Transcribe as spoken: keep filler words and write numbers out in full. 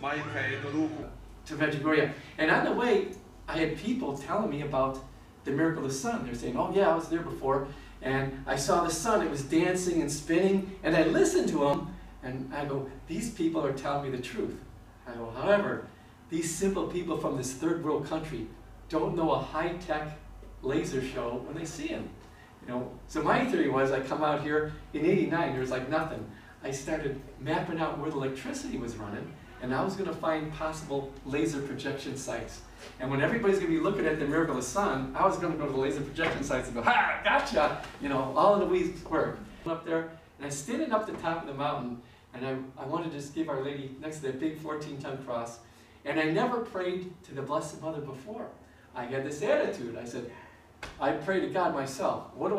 to Medjugorje. And on the way, I had people telling me about the miracle of the sun. They're saying, oh yeah, I was there before, and I saw the sun, it was dancing and spinning, and I listened to them, and I go, these people are telling me the truth. I go, however, these simple people from this third world country don't know a high-tech laser show when they see him. You know, so my theory was, I come out here in eighty-nine, there's like nothing. I started mapping out where the electricity was running, and I was going to find possible laser projection sites. And when everybody's going to be looking at the miracle of the sun, I was going to go to the laser projection sites and go, ha, gotcha! You know, all of the weeds work. Up there, and I standing up the top of the mountain, and I, I wanted to just give Our Lady next to that big fourteen ton cross. And I never prayed to the Blessed Mother before. I had this attitude. I said, I pray to God myself. What do I